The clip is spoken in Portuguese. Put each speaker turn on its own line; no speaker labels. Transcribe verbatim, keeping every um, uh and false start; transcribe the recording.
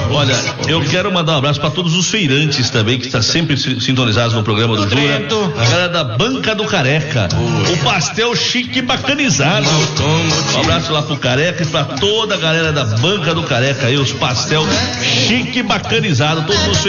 Olha, eu quero mandar um abraço para todos os feirantes também, que estão sempre sintonizados no programa do Jura. A galera da Banca do Careca. O pastel chique bacanizado. Um abraço lá pro Careca e pra toda a galera da Banca do Careca aí, os pastel chique bacanizado, todos os